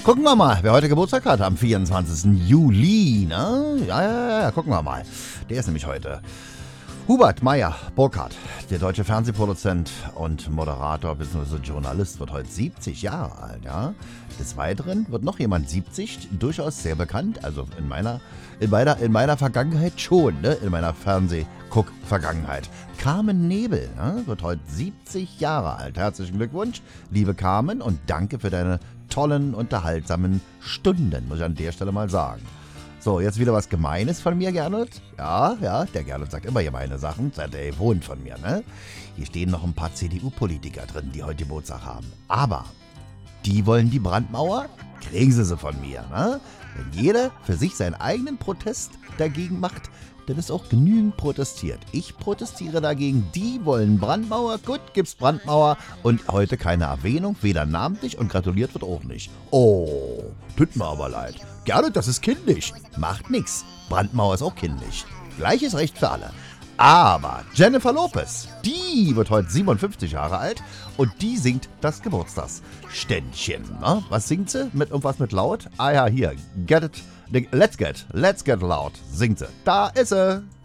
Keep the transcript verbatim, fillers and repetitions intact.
Gucken wir mal, wer heute Geburtstag hat, am vierundzwanzigsten Juli, ne? Ja, ja, ja, gucken wir mal. Der ist nämlich heute Hubert Meyer-Burkhardt, der deutsche Fernsehproduzent und Moderator bzw. Journalist, wird heute siebzig Jahre alt, ja. Des Weiteren wird noch jemand siebzig, durchaus sehr bekannt, also in meiner, in meiner, in meiner Vergangenheit schon, ne? In meiner Fernsehguck-Vergangenheit. Carmen Nebel, ne? Wird heute siebzig Jahre alt. Herzlichen Glückwunsch, liebe Carmen, und danke für deine tollen, unterhaltsamen Stunden, muss ich an der Stelle mal sagen. So, jetzt wieder was Gemeines von mir, Gernot. Ja, ja, der Gernot sagt immer gemeine Sachen. Der wohnt von mir, ne? Hier stehen noch ein paar C D U-Politiker drin, die heute Geburtstag haben. Aber die wollen die Brandmauer, kriegen sie sie von mir, ne? Wenn jeder für sich seinen eigenen Protest dagegen macht, dann ist auch genügend protestiert. Ich protestiere dagegen, die wollen Brandmauer, gut, gibt's Brandmauer und heute keine Erwähnung, weder namentlich und gratuliert wird auch nicht. Oh, tut mir aber leid. Gerne, das ist kindisch. Macht nix. Brandmauer ist auch kindisch. Gleiches Recht für alle. Aber Jennifer Lopez, die wird heute siebenundfünfzig Jahre alt und die singt das Geburtstagsständchen. Ne? Was singt sie? Mit irgendwas mit laut? Ah ja, hier. Get it. Let's get. Let's get loud. Singt sie. Da ist sie.